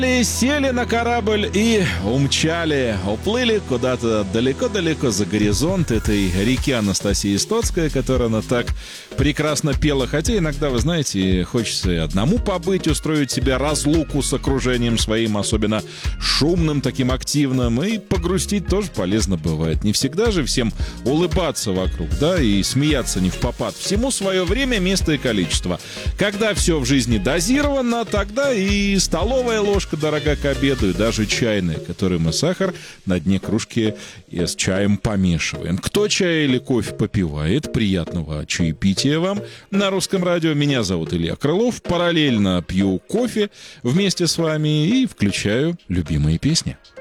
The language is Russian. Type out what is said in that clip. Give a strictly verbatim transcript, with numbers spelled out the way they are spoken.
Сели на корабль и умчали, уплыли куда-то далеко-далеко за горизонт этой реки Анастасии Стоцкой, которую она так прекрасно пела. Хотя иногда, вы знаете, хочется и одному побыть, устроить себе разлуку с окружением своим, особенно шумным, таким активным, и погрустить тоже полезно бывает. Не всегда же всем улыбаться вокруг, да, и смеяться не впопад. Всему свое время, место и количество. Когда все в жизни дозировано, тогда и столовая ложка дорога к обеду, и даже чайная, которой мы сахар на дне кружки с чаем помешиваем. Кто чай или кофе попивает, приятного чаепития вам на Русском радио. Меня зовут Илья Крылов. Параллельно пью кофе вместе с вами и включаю любимые песни.